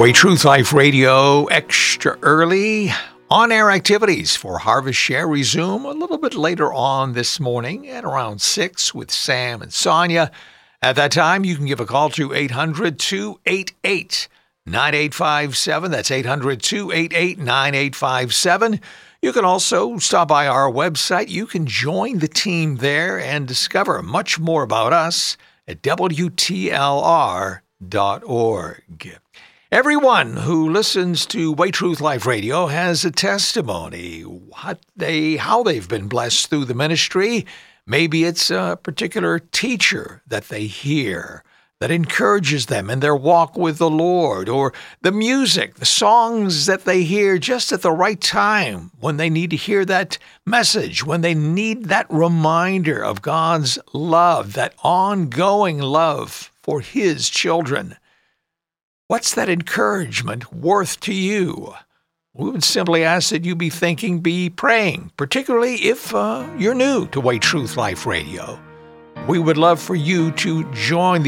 Way Truth Life Radio extra early. On-air activities for Harvest Share resume a little bit later on this morning at around 6 with Sam and Sonia. At that time, you can give a call to 800-288-9857. That's 800-288-9857. You can also stop by our website. You can join the team there and discover much more about us at WTLR.org. Everyone who listens to Way Truth Life Radio has a testimony, how they've been blessed through the ministry. Maybe it's a particular teacher that they hear that encourages them in their walk with the Lord, or the music, the songs that they hear just at the right time when they need to hear that message, when they need that reminder of God's love, that ongoing love for His children. What's that encouragement worth to you? We would simply ask that you be thinking, be praying, particularly if you're new to Way Truth Life Radio. We would love for you to join